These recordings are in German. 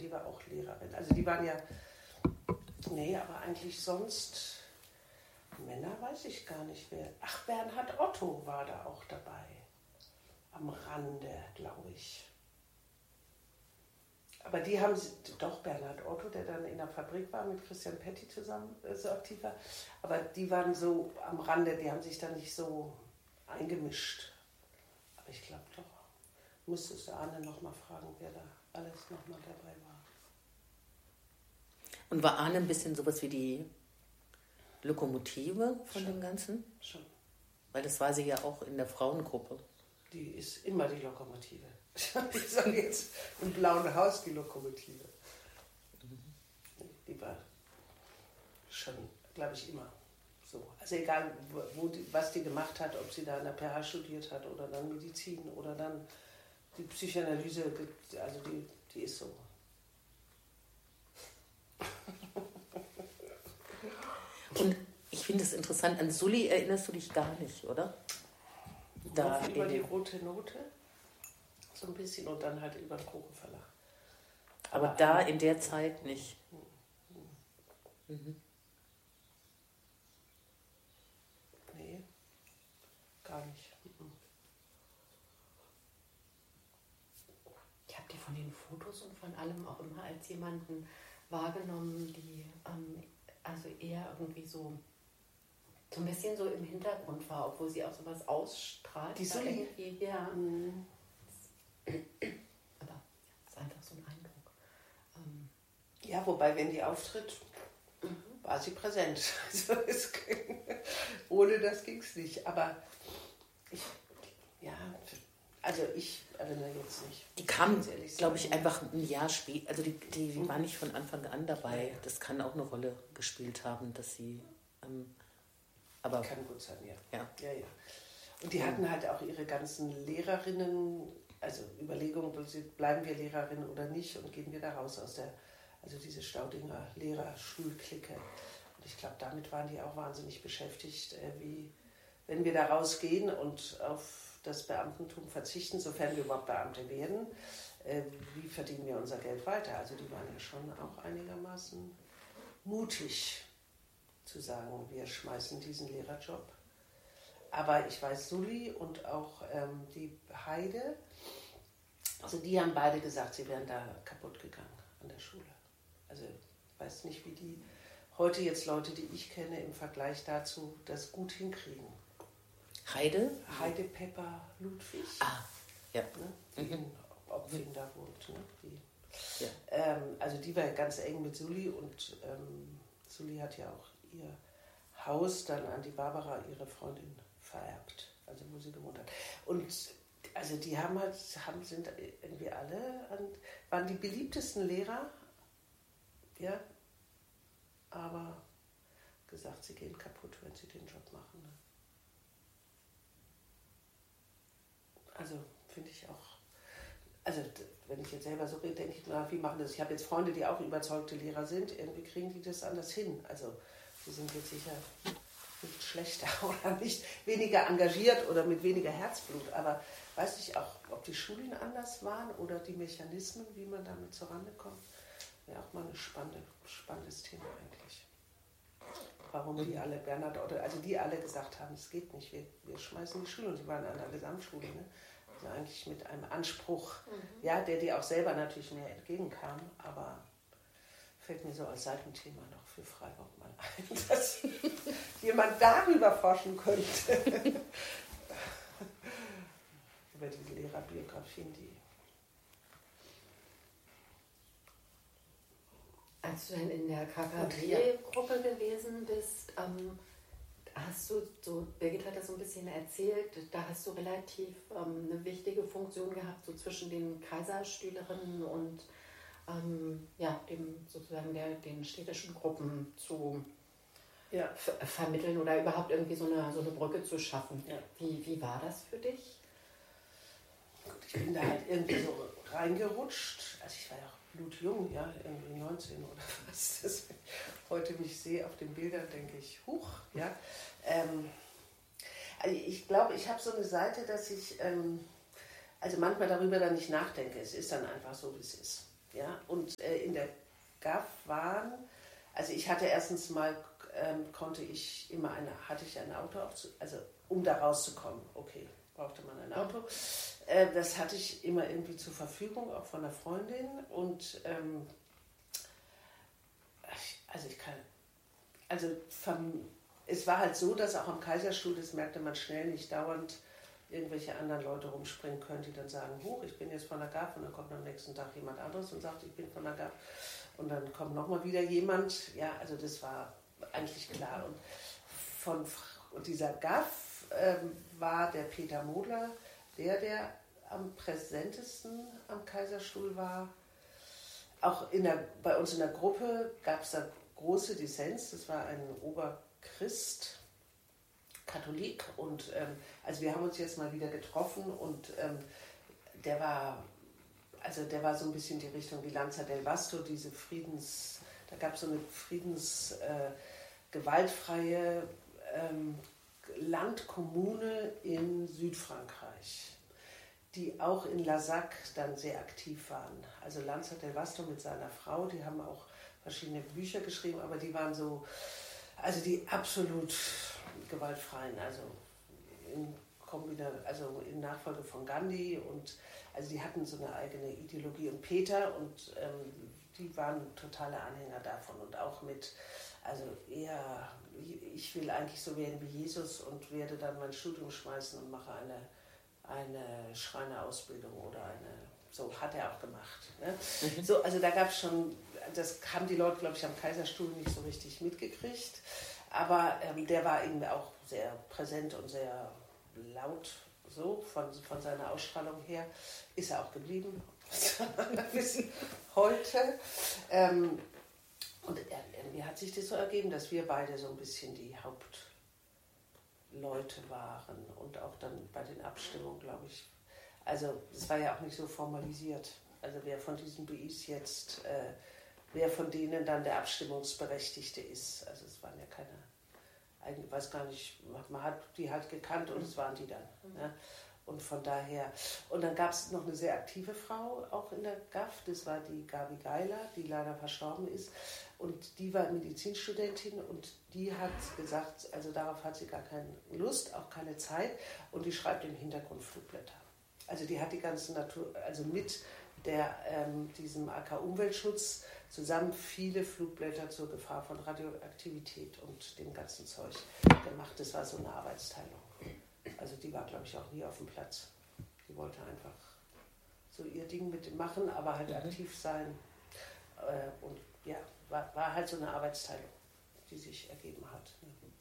die war auch Lehrerin. Also die waren ja, nee, aber eigentlich sonst, Männer weiß ich gar nicht mehr. Ach, Bernhard Otto war da auch dabei. Am Rande, glaube ich. Aber die haben, doch Bernhard Otto, der dann in der Fabrik war, mit Christian Petty zusammen so aktiv war. Aber die waren so am Rande, die haben sich da nicht so eingemischt. Aber ich glaube doch, müsstest du Arne nochmal fragen, wer da alles nochmal dabei war. Und war Arne ein bisschen sowas wie die Lokomotive von dem Ganzen? Schon. Weil das war sie ja auch in der Frauengruppe. Die ist immer die Lokomotive. Ich sage jetzt im Blauen Haus die Lokomotive. Die war schon, glaube ich, immer so. Also egal, was die gemacht hat, ob sie da an der PH studiert hat oder dann Medizin oder dann die Psychoanalyse, also die ist so. Und ich finde es interessant, an Sully erinnerst du dich gar nicht, oder? Da über die rote Note, so ein bisschen, und dann halt über den Kroken Verlag. Aber da in der Zeit nicht. Mhm. Nee, gar nicht. Ich habe die von den Fotos und von allem auch immer als jemanden wahrgenommen, die also eher irgendwie so ein bisschen so im Hintergrund war, obwohl sie auch sowas ausstrahlt. Die Sully? Ja. Aber es ist einfach so ein Eindruck. Ja, wobei, wenn die auftritt, war sie präsent. Ohne das ging es nicht. Aber ich erinnere jetzt nicht. Die kam, glaube ich, einfach ein Jahr später. Also die war nicht von Anfang an dabei. Das kann auch eine Rolle gespielt haben, dass sie... aber kann gut sein, ja. Ja. Und die hatten halt auch ihre ganzen Lehrerinnen, also Überlegungen, bleiben wir Lehrerinnen oder nicht und gehen wir da raus aus diese Staudinger Lehrerschulklicke. Und ich glaube, damit waren die auch wahnsinnig beschäftigt, wie wenn wir da rausgehen und auf das Beamtentum verzichten, sofern wir überhaupt Beamte werden, wie verdienen wir unser Geld weiter? Also die waren ja schon auch einigermaßen mutig zu sagen, wir schmeißen diesen Lehrerjob. Aber ich weiß, Sully und auch die Heide, also die haben beide gesagt, sie wären da kaputt gegangen an der Schule. Also ich weiß nicht, wie die heute jetzt Leute, die ich kenne, im Vergleich dazu das gut hinkriegen. Heide? Heide Pepper Ludwig. Ah, ja. Ne, die in Opfing da wohnt. Ne, die. Ja. Also die war ganz eng mit Sully und Sully hat ja auch ihr Haus dann an die Barbara, ihre Freundin, vererbt, also wo sie gewohnt hat. Und also die sind irgendwie alle, waren die beliebtesten Lehrer, ja, aber gesagt, sie gehen kaputt, wenn sie den Job machen. Ne? Also finde ich auch, also wenn ich jetzt selber so rede, denke ich, na, wie machen das? Ich habe jetzt Freunde, die auch überzeugte Lehrer sind, irgendwie kriegen die das anders hin. Also die sind jetzt sicher nicht schlechter oder nicht weniger engagiert oder mit weniger Herzblut, aber weiß ich auch, ob die Schulen anders waren oder die Mechanismen, wie man damit zurande kommt, wäre auch mal ein spannendes Thema eigentlich. Warum die alle, Bernhard Otto, also die alle gesagt haben, es geht nicht, wir schmeißen die Schule, und die waren an der Gesamtschule, ne? Also eigentlich mit einem Anspruch, ja, der dir auch selber natürlich mehr entgegenkam, aber fällt mir so als Seitenthema noch für Freiburg mal ein, dass jemand darüber forschen könnte. Über diese Lehrerbiografien, die... Als du dann in der KKW-Gruppe gewesen bist, hast du, so Birgit hat das so ein bisschen erzählt, da hast du relativ eine wichtige Funktion gehabt, so zwischen den Kaiserstühlerinnen und den städtischen Gruppen zu vermitteln oder überhaupt irgendwie so eine Brücke zu schaffen. Ja. Wie war das für dich? Gut, ich bin da halt irgendwie so reingerutscht. Also ich war ja auch blutjung, ja, irgendwie 19 oder was. Das, heute mich sehe auf den Bildern, denke ich, huch, ja. Also ich glaube, ich habe so eine Seite, dass ich also manchmal darüber dann nicht nachdenke. Es ist dann einfach so, wie es ist. Ja? Und in der GAF waren, also ich hatte erstens mal, hatte ich ein Auto, also um da rauszukommen, okay, brauchte man ein Auto. Das hatte ich immer irgendwie zur Verfügung, auch von einer Freundin. Und es war halt so, dass auch am Kaiserstuhl, das merkte man schnell, nicht dauernd irgendwelche anderen Leute rumspringen können, die dann sagen, ich bin jetzt von der GAF, und dann kommt am nächsten Tag jemand anderes und sagt, ich bin von der GAF, und dann kommt nochmal wieder jemand. Ja, also das war eigentlich klar. Und dieser GAF war der Peter Modler, der am präsentesten am Kaiserstuhl war. Auch bei uns in der Gruppe gab es da große Dissens. Das war ein Oberchrist, Katholik. Und also wir haben uns jetzt mal wieder getroffen, und der war so ein bisschen die Richtung wie Lanza del Vasto, da gab es so eine gewaltfreie Landkommune in Südfrankreich, die auch in Lasac dann sehr aktiv waren. Also Lanza del Vasto mit seiner Frau, die haben auch verschiedene Bücher geschrieben, aber die waren so, also die absolut gewaltfreien, also in Nachfolge von Gandhi, und also die hatten so eine eigene Ideologie, und Peter und die waren totale Anhänger davon, und auch mit, also eher, ich will eigentlich so werden wie Jesus und werde dann mein Studium schmeißen und mache eine Schreinerausbildung oder so hat er auch gemacht. Ne? So, also da gab es schon, das haben die Leute, glaube ich, am Kaiserstuhl nicht so richtig mitgekriegt, aber der war eben auch sehr präsent und sehr laut, so von seiner Ausstrahlung her, ist er auch geblieben bis heute. Und irgendwie hat sich das so ergeben, dass wir beide so ein bisschen die Hauptleute waren, und auch dann bei den Abstimmungen, glaube ich. Also es war ja auch nicht so formalisiert. Also wer von diesen BIs jetzt, wer von denen dann der Abstimmungsberechtigte ist. Also es waren ja keine, ich weiß gar nicht, man hat die halt gekannt, und es waren die dann. Ne? Und von daher, und dann gab es noch eine sehr aktive Frau auch in der GAF, das war die Gabi Geiler, die leider verstorben ist, und die war Medizinstudentin, und die hat gesagt, also darauf hat sie gar keine Lust, auch keine Zeit, und die schreibt im Hintergrund Flugblätter. Also die hat die ganze Natur, also mit diesem AK-Umweltschutz zusammen viele Flugblätter zur Gefahr von Radioaktivität und dem ganzen Zeug gemacht. Das war so eine Arbeitsteilung. Also die war, glaube ich, auch nie auf dem Platz. Die wollte einfach so ihr Ding mit dem machen, aber halt aktiv sein. Und ja, war halt so eine Arbeitsteilung, die sich ergeben hat.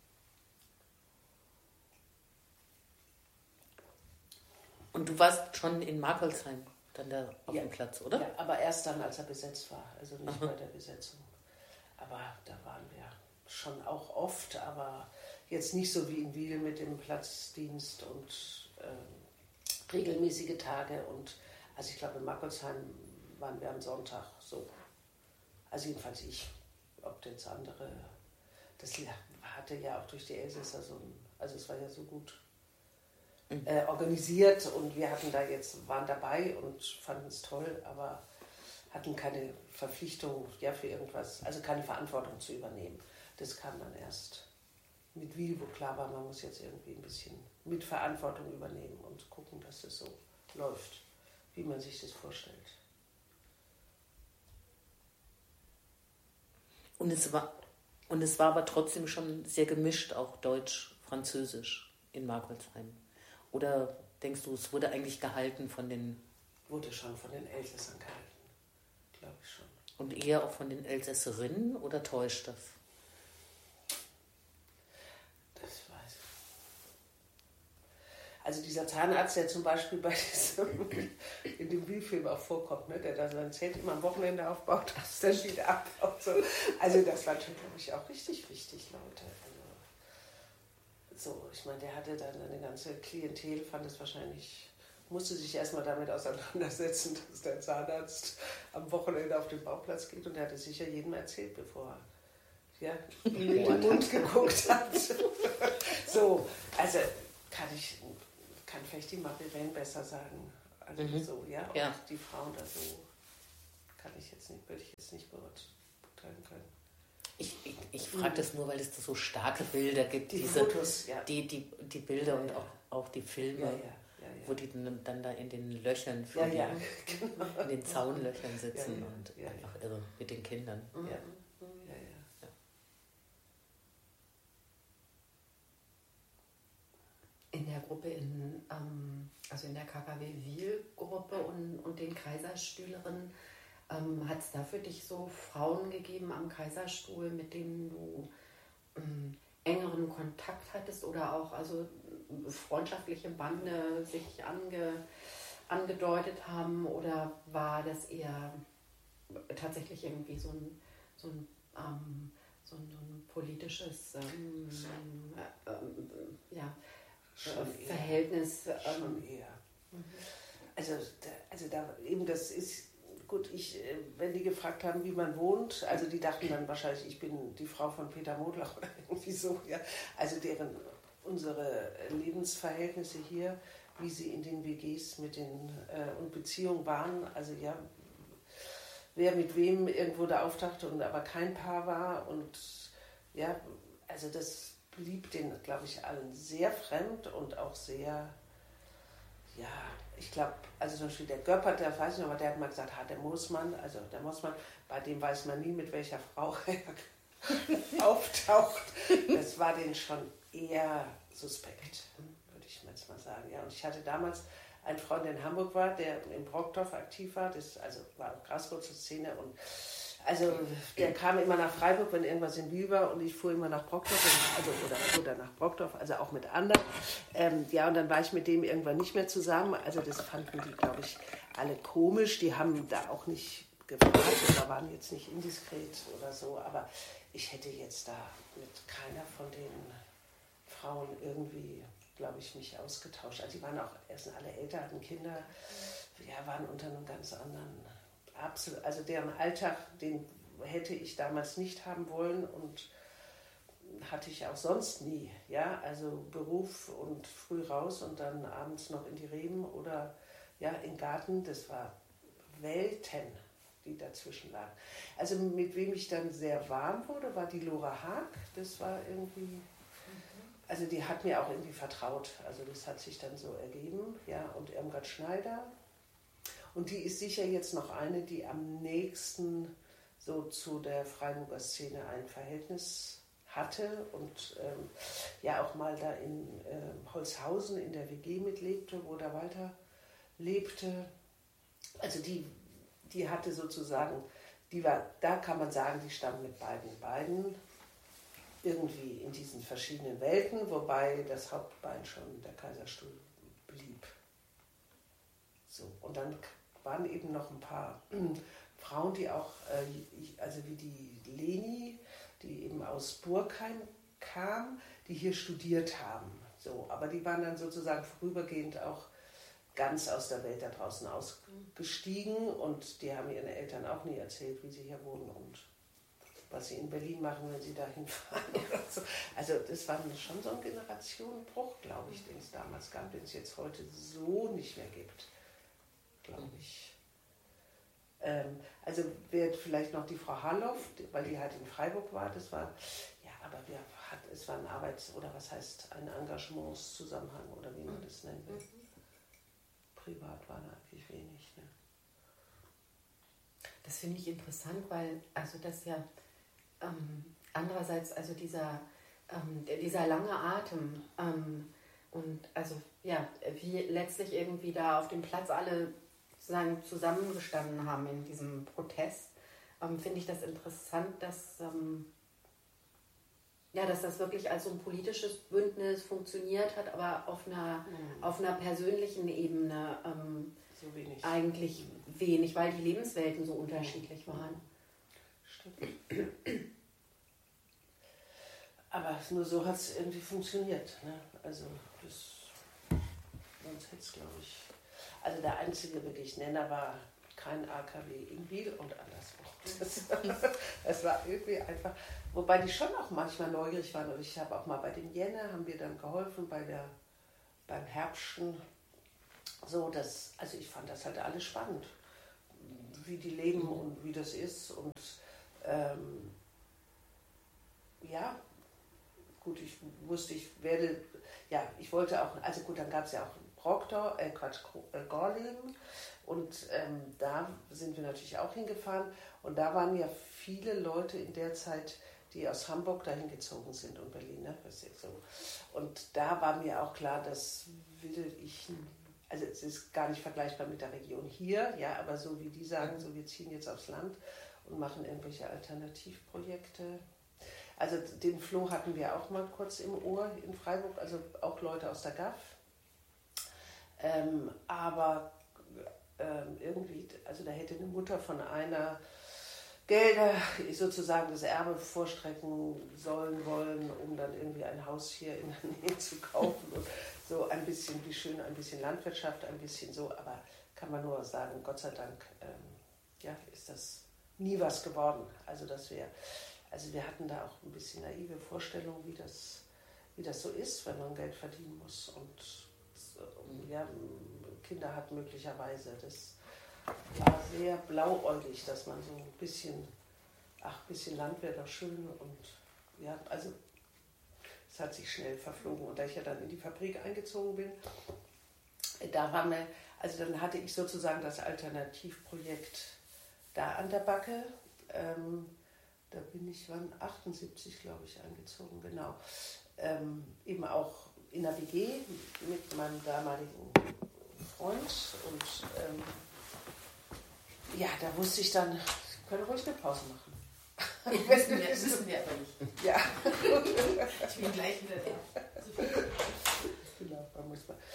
Und du warst schon in Markolsheim dann da auf dem Platz, oder? Ja, aber erst dann, als er besetzt war, also nicht bei der Besetzung. Aber da waren wir schon auch oft, aber jetzt nicht so wie in Wiel mit dem Platzdienst und regelmäßige Tage. Und also ich glaube, in Markolsheim waren wir am Sonntag so. Also jedenfalls ich, ob jetzt andere, das hatte ja auch durch die Elsässer also es war ja so gut organisiert, und wir waren dabei und fanden es toll, aber hatten keine Verpflichtung für irgendwas, also keine Verantwortung zu übernehmen. Das kam dann erst mit Wiel, wo klar war, man muss jetzt irgendwie ein bisschen mit Verantwortung übernehmen und gucken, dass es so läuft, wie man sich das vorstellt. Und es war aber trotzdem schon sehr gemischt, auch Deutsch, Französisch in Markolsheim. Oder denkst du, es wurde eigentlich gehalten von den... Wurde schon von den Elsässern gehalten, glaube ich schon. Und eher auch von den Elsässerinnen, oder täuscht das? Das weiß ich. Also dieser Zahnarzt, der zum Beispiel in dem Wiel-Film auch vorkommt, ne, der da sein Zelt immer am Wochenende aufbaut, das dann wieder abbaut. So. Also das war schon, glaube ich, auch richtig wichtig, Leute. So, ich meine, der hatte dann eine ganze Klientel, musste sich erstmal damit auseinandersetzen, dass der Zahnarzt am Wochenende auf den Bauplatz geht, und der hatte sicher jedem erzählt, bevor er ihm in den Mund geguckt hat. So, also kann vielleicht die Marilène besser sagen. Also so, ja, und die Frauen da so, würde ich jetzt nicht beurteilen können. Ich frage das nur, weil es so starke Bilder gibt. Die Fotos, ja. Die Bilder und auch die Filme, wo die dann da in den Löchern, genau. in den Zaunlöchern sitzen und einfach irre mit den Kindern. Ja. In der Gruppe, also in der KKW-Wil-Gruppe und den Kaiserstühlerinnen, hat es da für dich so Frauen gegeben am Kaiserstuhl, mit denen du engeren Kontakt hattest oder auch also freundschaftliche Bande sich angedeutet haben, oder war das eher tatsächlich irgendwie so ein politisches Verhältnis? Schon eher. Also da eben, das ist gut, wenn die gefragt haben, wie man wohnt, also die dachten dann wahrscheinlich, ich bin die Frau von Peter Modlach oder irgendwie so, ja. Also unsere Lebensverhältnisse hier, wie sie in den WGs und Beziehungen waren, also ja, wer mit wem irgendwo da auftauchte und aber kein Paar war und ja, also das blieb denen, glaube ich, allen sehr fremd und auch sehr, ja, ich glaube, also zum Beispiel der Göppert, der weiß ich noch, aber der hat mal gesagt, der Moosmann, bei dem weiß man nie, mit welcher Frau er auftaucht. Das war denen schon eher suspekt, würde ich jetzt mal sagen. Ja, und ich hatte damals einen Freund, der in Hamburg war, der in Brockdorf aktiv war, war auch Graswurzel Szene und also der kam immer nach Freiburg, wenn irgendwas in Wien war, und ich fuhr immer nach Brockdorf, oder nach Brockdorf, also auch mit anderen. Und dann war ich mit dem irgendwann nicht mehr zusammen. Also das fanden die, glaube ich, alle komisch. Die haben da auch nicht gefragt oder waren jetzt nicht indiskret oder so. Aber ich hätte jetzt da mit keiner von den Frauen irgendwie, glaube ich, mich ausgetauscht. Also die waren auch erst alle älter, hatten Kinder, waren unter einem ganz anderen... Absolut, also deren Alltag, den hätte ich damals nicht haben wollen und hatte ich auch sonst nie. Ja, also Beruf und früh raus und dann abends noch in die Reben oder in den Garten, das war Welten, die dazwischen lagen. Also mit wem ich dann sehr warm wurde, war die Lora Haag. Das war irgendwie, also die hat mir auch irgendwie vertraut. Also das hat sich dann so ergeben. Ja, und Irmgard Schneider. Und die ist sicher jetzt noch eine, die am nächsten so zu der Freiburger Szene ein Verhältnis hatte und auch mal da in Holzhausen in der WG mitlebte, wo der Walter lebte. Also die hatte sozusagen, da kann man sagen, die stand mit beiden irgendwie in diesen verschiedenen Welten, wobei das Hauptbein schon der Kaiserstuhl blieb. So, und dann waren eben noch ein paar Frauen, die auch, also wie die Leni, die eben aus Burgheim kam, die hier studiert haben. So, aber die waren dann sozusagen vorübergehend auch ganz aus der Welt da draußen ausgestiegen und die haben ihren Eltern auch nie erzählt, wie sie hier wohnen und was sie in Berlin machen, wenn sie dahin fahren. Oder so. Also das war schon so ein Generationenbruch, glaube ich, den es damals gab, den es jetzt heute so nicht mehr gibt. Glaube ich. Also wird vielleicht noch die Frau Harloff, weil die halt in Freiburg war, das war, aber es war ein oder was heißt ein Engagementszusammenhang oder wie man das nennen will. Privat war da eigentlich wenig. Ne? Das finde ich interessant, weil also das ja andererseits also dieser lange Atem und also wie letztlich irgendwie da auf dem Platz alle sozusagen zusammengestanden haben in diesem Protest, finde ich das interessant, dass das wirklich als so ein politisches Bündnis funktioniert hat, aber auf einer persönlichen Ebene so wenig. Eigentlich wenig, weil die Lebenswelten so unterschiedlich waren. Stimmt. Aber nur so hat es irgendwie funktioniert. Ne? Also sonst hätte es, glaube ich... Also der einzige wirklich Nenner war kein AKW in Wil und anderswo. Das war irgendwie einfach, wobei die schon auch manchmal neugierig waren. Und ich habe auch mal bei dem Jenne, haben wir dann geholfen beim Herbsten. So, also ich fand das halt alles spannend. wie die leben und wie das ist. Und ja, gut, ich wusste, ich wollte auch, also gut, dann gab es ja auch Gorleben und da sind wir natürlich auch hingefahren und da waren ja viele Leute in der Zeit, die aus Hamburg dahin gezogen sind und Berlin, ne? Und da war mir auch klar, das will ich, also es ist gar nicht vergleichbar mit der Region hier, ja, aber so wie die sagen, so wir ziehen jetzt aufs Land und machen irgendwelche Alternativprojekte. Also den Flo hatten wir auch mal kurz im Ohr in Freiburg, also auch Leute aus der GAF. Aber irgendwie, also da hätte eine Mutter von einer Gelder sozusagen das Erbe vorstrecken wollen, um dann irgendwie ein Haus hier in der Nähe zu kaufen und so ein bisschen, wie schön, ein bisschen Landwirtschaft, ein bisschen so, aber kann man nur sagen, Gott sei Dank, ist das nie was geworden. Also wir hatten da auch ein bisschen naive Vorstellungen, wie das so ist, wenn man Geld verdienen muss und Kinder hat möglicherweise. Das war sehr blauäugig, dass man so ein bisschen Land wäre doch schön und ja, also es hat sich schnell verflogen. Und da ich ja dann in die Fabrik eingezogen bin, dann hatte ich sozusagen das Alternativprojekt da an der Backe. Da bin ich, 78, glaube ich, eingezogen, genau. Eben auch in der WG mit meinem damaligen Freund und da wusste ich dann, ich kann ruhig eine Pause machen. Das wissen wir aber nicht. Ja. Ich bin gleich wieder da. Genau, da muss man.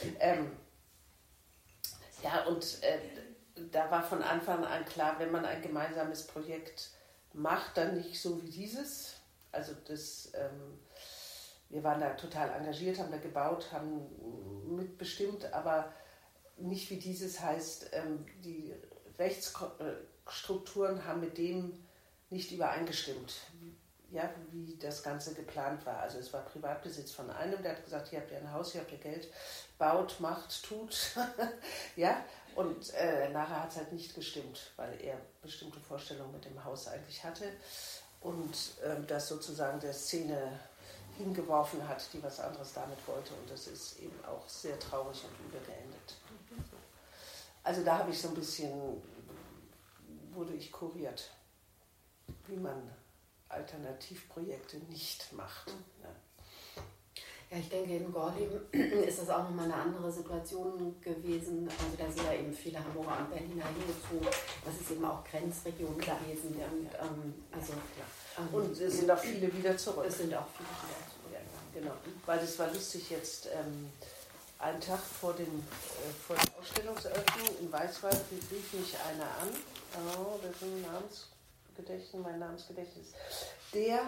Da war von Anfang an klar, wenn man ein gemeinsames Projekt macht, dann nicht so wie dieses. Also wir waren da total engagiert, haben da gebaut, haben mitbestimmt, aber nicht wie dieses heißt, die Rechtsstrukturen haben mit dem nicht übereingestimmt, ja, wie das Ganze geplant war. Also es war Privatbesitz von einem, der hat gesagt, hier habt ihr ein Haus, hier habt ihr Geld, baut, macht, tut. Ja, und nachher hat es halt nicht gestimmt, weil er bestimmte Vorstellungen mit dem Haus eigentlich hatte und das sozusagen der Szene hingeworfen hat, die was anderes damit wollte. Und das ist eben auch sehr traurig und übel geendet. Also da habe ich so ein bisschen, wurde ich kuriert, wie man Alternativprojekte nicht macht. Ja. Ja, ich denke, in Gorleben ist das auch nochmal eine andere Situation gewesen. Also da sind ja eben viele Hamburger und Berliner hingezogen. Das ist eben auch Grenzregion gewesen. Ja, und, und es sind auch viele wieder zurück. Es sind auch viele wieder zurück. Ja, genau. Weil es war lustig jetzt, einen Tag vor der Ausstellungseröffnung in Weißwald rief mich einer an. Oh, das ist mein Namensgedächtnis. Der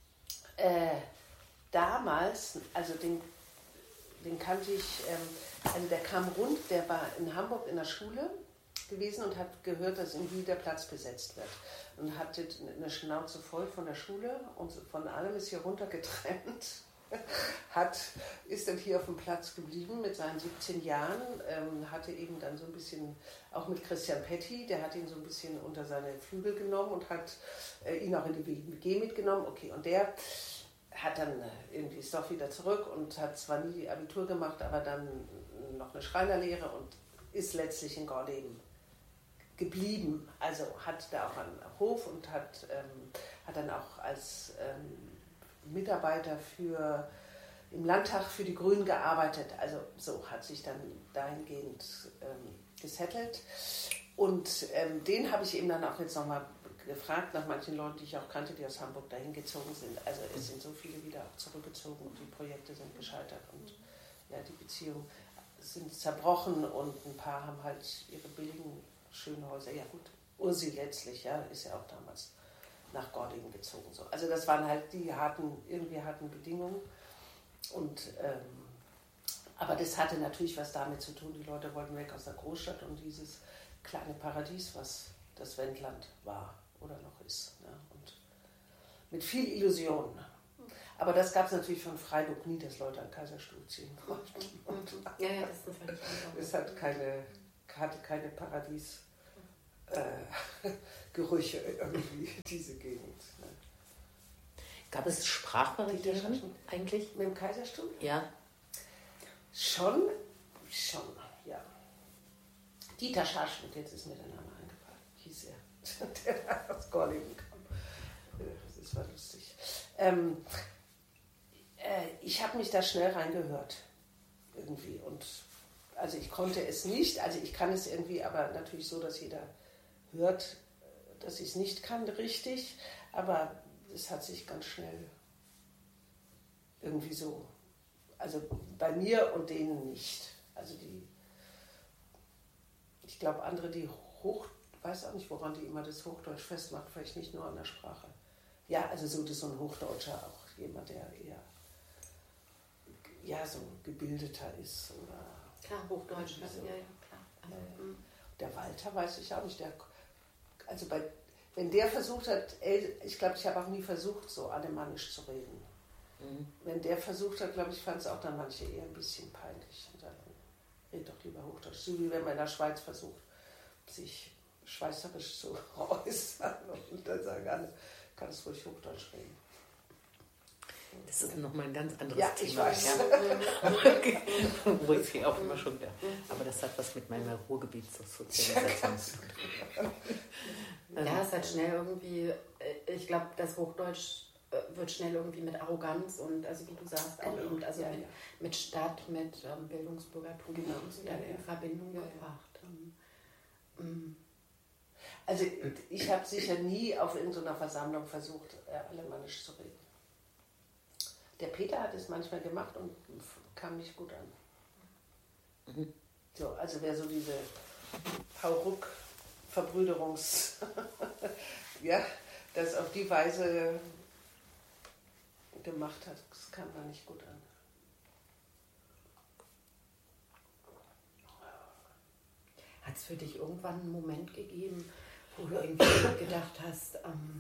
damals, also den kannte ich, also der kam rund, der war in Hamburg in der Schule gewesen und hat gehört, dass in Wien der Platz besetzt wird. Und hatte eine Schnauze voll von der Schule und von allem ist hier runtergetrennt. Ist dann hier auf dem Platz geblieben mit seinen 17 Jahren, hatte eben dann so ein bisschen, auch mit Christian Petty, der hat ihn so ein bisschen unter seine Flügel genommen und hat ihn auch in die WG mitgenommen. Okay, und der hat dann irgendwie ist doch wieder zurück und hat zwar nie Abitur gemacht, aber dann noch eine Schreinerlehre und ist letztlich in Gorleben geblieben. Also hat da auch einen Hof und hat dann auch als Mitarbeiter im Landtag für die Grünen gearbeitet. Also so hat sich dann dahingehend gesettelt. Und den habe ich eben dann auch jetzt nochmal gefragt nach manchen Leuten, die ich auch kannte, die aus Hamburg dahin gezogen sind. Also es sind so viele wieder auch zurückgezogen und die Projekte sind gescheitert und ja, die Beziehungen sind zerbrochen und ein paar haben halt ihre billigen, schönen Häuser. Ja gut, Ursi letztlich, ja, ist ja auch damals nach Gorleben gezogen. So. Also das waren halt die harten Bedingungen. Und, aber das hatte natürlich was damit zu tun, die Leute wollten weg aus der Großstadt und dieses kleine Paradies, was das Wendland war oder noch ist. Ja, und mit viel Illusion. Aber das gab es natürlich von Freiburg nie, dass Leute an Kaiserstuhl ziehen wollten. Ja, das ist völlig anders. Es hatte keine Paradies. Gerüche irgendwie, diese Gegend. Ne? Gab es Sprachbarrieren eigentlich? Mit dem Kaiserstuhl? Ja. Schon, ja. Dieter Scharschmidt, jetzt ist mir der Name eingefallen, hieß er, der aus Gorleben kam. Das war lustig. Ich habe mich da schnell reingehört, irgendwie. Und also ich konnte es nicht, also ich kann es irgendwie, aber natürlich so, dass jeder hört, dass ich es nicht kann, richtig. Aber es hat sich ganz schnell irgendwie so, also bei mir und denen nicht. Also ich glaube andere, die weiß auch nicht, woran die immer das Hochdeutsch festmachen, vielleicht nicht nur an der Sprache. Ja, also so, das ist so ein Hochdeutscher, auch jemand, der eher so gebildeter ist. Oder klar, Hochdeutsch, so. ja, klar. Also, der Walter weiß ich auch nicht, wenn der versucht hat, ich glaube, ich habe auch nie versucht, so alemannisch zu reden. Mhm. Wenn der versucht hat, glaube ich, fand es auch dann manche eher ein bisschen peinlich. Und dann red doch lieber Hochdeutsch. So wie wenn man in der Schweiz versucht, sich schweizerisch zu äußern und dann sagen alle, kannst ruhig Hochdeutsch reden. Das ist nochmal ein ganz anderes ja, Thema. Ich weiß. Ja. Wo ich sie auch immer schon wieder. Aber das hat was mit meiner Ruhrgebietssozialisation zu tun. Ja, es hat schnell irgendwie, ich glaube, das Hochdeutsch wird schnell irgendwie mit Arroganz und, also wie du sagst, auch eben, also mit Stadt, mit Bildungsbürgertum in Verbindung gebracht. Also ich habe sicher nie auf irgendeiner Versammlung versucht, alemannisch zu reden. Der Peter hat es manchmal gemacht und kam nicht gut an. Mhm. So, also wer so diese Hauruck-Verbrüderungs... ja, das auf die Weise gemacht hat, das kam da nicht gut an. Hat es für dich irgendwann einen Moment gegeben, wo du irgendwie gedacht hast,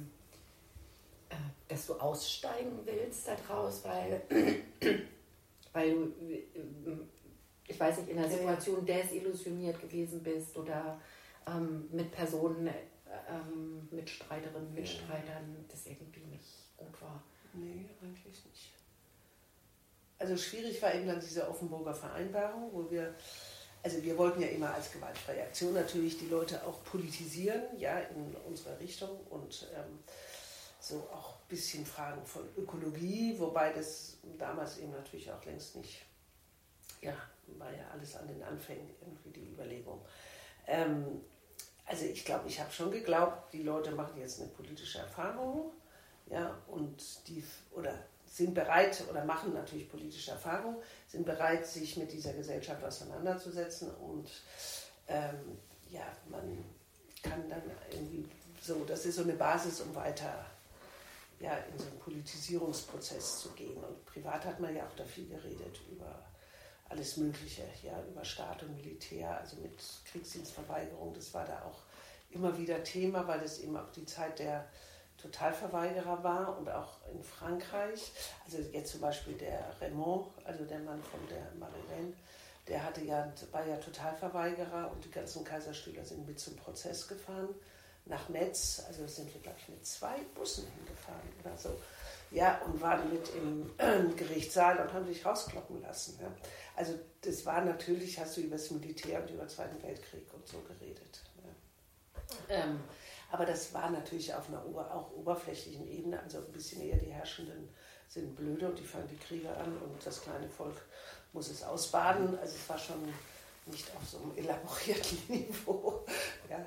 dass du aussteigen willst daraus, weil du, ich weiß nicht, in einer Situation desillusioniert gewesen bist oder mit Personen, Mitstreiterinnen, Mitstreitern, das irgendwie nicht gut war? Nee, eigentlich nicht. Also schwierig war eben dann diese Offenburger Vereinbarung, wo wir wollten ja immer als gewaltfreie Aktion natürlich die Leute auch politisieren, ja, in unserer Richtung und so auch ein bisschen Fragen von Ökologie, wobei das damals eben natürlich auch längst nicht, war ja alles an den Anfängen irgendwie die Überlegung. Also ich glaube, ich habe schon geglaubt, die Leute machen jetzt eine politische Erfahrung, ja, und sind bereit oder machen natürlich politische Erfahrung, sind bereit, sich mit dieser Gesellschaft auseinanderzusetzen und man kann dann irgendwie so, das ist so eine Basis, um weiter in so einen Politisierungsprozess zu gehen. Und privat hat man ja auch da viel geredet über alles Mögliche, über Staat und Militär, also mit Kriegsdienstverweigerung, das war da auch immer wieder Thema, weil das eben auch die Zeit der Totalverweigerer war und auch in Frankreich. Also jetzt zum Beispiel der Raymond, also der Mann von der Marie-Reine, der war ja Totalverweigerer und die ganzen Kaiserstühler sind mit zum Prozess gefahren nach Metz. Also sind wir, glaube ich, mit 2 Bussen hingefahren oder so. Ja, und waren mit im Gerichtssaal und haben sich rauskloppen lassen. Ja. Also das war natürlich, hast du über das Militär und über den Zweiten Weltkrieg und so geredet. Ja. Aber das war natürlich auf einer auch oberflächlichen Ebene, also ein bisschen eher die Herrschenden sind blöde und die fangen die Kriege an und das kleine Volk muss es ausbaden. Also es war schon nicht auf so einem elaborierten Niveau. Ja,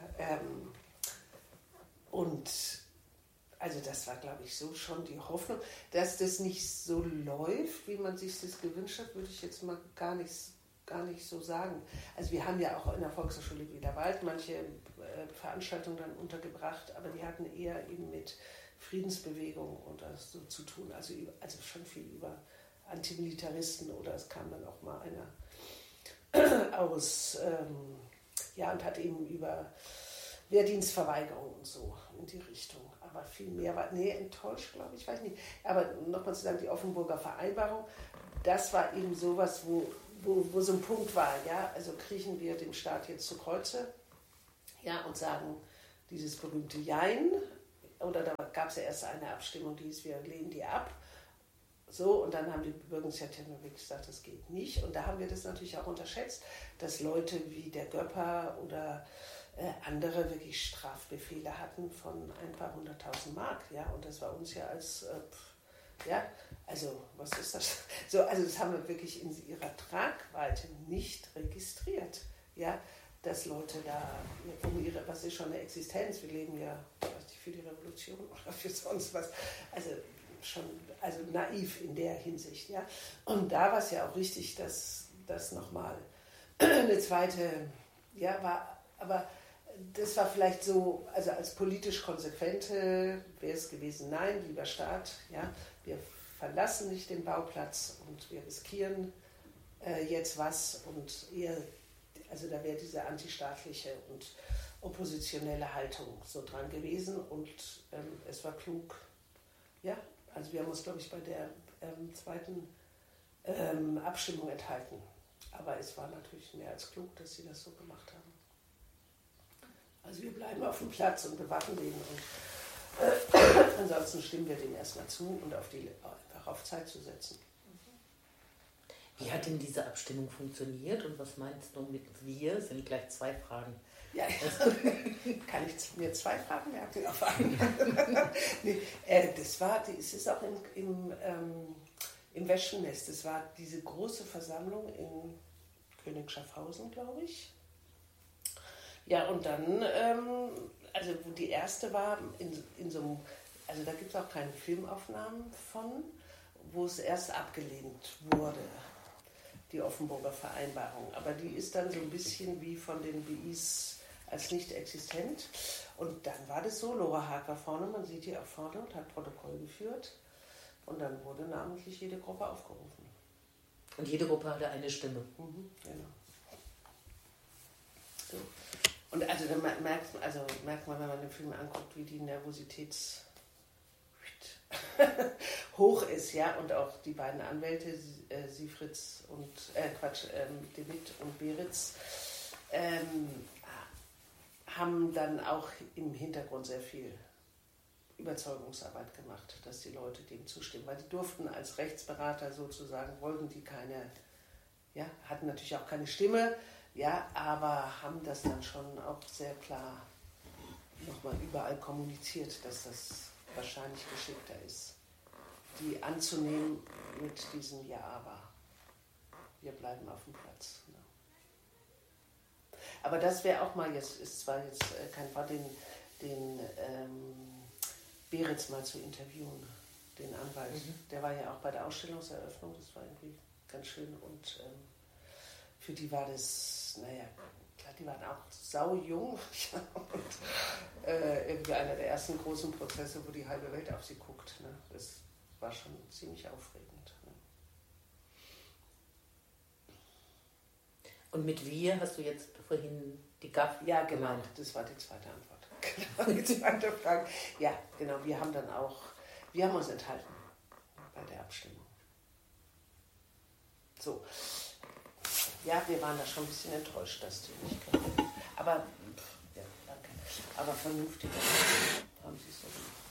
und also das war, glaube ich, so schon die Hoffnung, dass das nicht so läuft, wie man sich das gewünscht hat, würde ich jetzt mal gar nicht so sagen. Also wir haben ja auch in der Volkshochschule Wielerwald manche Veranstaltungen dann untergebracht, aber die hatten eher eben mit Friedensbewegung und das so zu tun, also schon viel über Antimilitaristen oder es kam dann auch mal einer aus und hat eben über Wehrdienstverweigerung und so in die Richtung. Aber viel mehr war, enttäuscht, glaube ich, weiß nicht. Aber nochmal zu sagen, die Offenburger Vereinbarung, das war eben sowas, wo so ein Punkt war, ja, also kriechen wir dem Staat jetzt zu Kreuze, ja, und sagen, dieses berühmte Jein, oder da gab es ja erst eine Abstimmung, die hieß, wir lehnen die ab. So, und dann haben die Bürgerinitiativen wirklich gesagt, das geht nicht. Und da haben wir das natürlich auch unterschätzt, dass Leute wie der Göpper oder andere wirklich Strafbefehle hatten von ein paar 100.000 Mark. Ja? Und das war uns ja als, ja, also was ist das? So, also das haben wir wirklich in ihrer Tragweite nicht registriert. Ja? Dass Leute da um ihre, was ist schon eine Existenz, wir leben ja, weiß nicht, für die Revolution oder für sonst was, also schon, also naiv in der Hinsicht, ja. Und da war es ja auch richtig, dass das nochmal eine zweite, ja, war, aber das war vielleicht so, also als politisch Konsequente wäre es gewesen, nein, lieber Staat, ja, wir verlassen nicht den Bauplatz und wir riskieren jetzt was und eher, also da wäre diese antistaatliche und oppositionelle Haltung so dran gewesen und es war klug, ja, also wir haben uns, glaube ich, bei der zweiten Abstimmung enthalten, aber es war natürlich mehr als klug, dass sie das so gemacht haben. Also wir bleiben auf dem Platz und bewachen den und ansonsten stimmen wir dem erstmal zu und einfach auf Zeit zu setzen. Wie hat denn diese Abstimmung funktioniert und was meinst du mit wir? Das sind gleich 2 Fragen. Ja, kann ich mir 2 Fragen merken auf einmal? Nee, es ist auch im Weschennest. Es war diese große Versammlung in König Schaffhausen, glaube ich. Ja, und dann, also wo die erste war, in so einem, also da gibt es auch keine Filmaufnahmen von, wo es erst abgelehnt wurde, die Offenburger Vereinbarung. Aber die ist dann so ein bisschen wie von den BIs als nicht existent. Und dann war das so, Lora Haag war vorne, man sieht die auch vorne und hat Protokoll geführt. Und dann wurde namentlich jede Gruppe aufgerufen. Und jede Gruppe hatte eine Stimme. Genau. So. Und also da merkt man, wenn man den Film anguckt, wie die Nervosität hoch ist, ja, und auch die beiden Anwälte, Siefritz und De Witt und Beritz, haben dann auch im Hintergrund sehr viel Überzeugungsarbeit gemacht, dass die Leute dem zustimmen, weil die durften als Rechtsberater sozusagen, wollten die keine, ja, hatten natürlich auch keine Stimme, ja, aber haben das dann schon auch sehr klar nochmal überall kommuniziert, dass das wahrscheinlich geschickter ist, die anzunehmen mit diesem Ja, aber wir bleiben auf dem Platz. Ne? Aber das wäre auch mal, jetzt ist zwar jetzt kein Fall, den Beritz mal zu interviewen, den Anwalt. Der war ja auch bei der Ausstellungseröffnung, das war irgendwie ganz schön und für die war das, naja, klar, die waren auch saujung und irgendwie einer der ersten großen Prozesse, wo die halbe Welt auf sie guckt. Ne? Das war schon ziemlich aufregend. Ne? Und mit wir hast du jetzt vorhin die GAF Ja, genau, gemeint. Das war die zweite Antwort. Genau, die zweite Frage. Ja, genau, wir haben uns enthalten bei der Abstimmung. So. Ja, wir waren da schon ein bisschen enttäuscht, dass die nicht kamen. Aber, ja, danke. Aber vernünftig haben sie es so gemacht.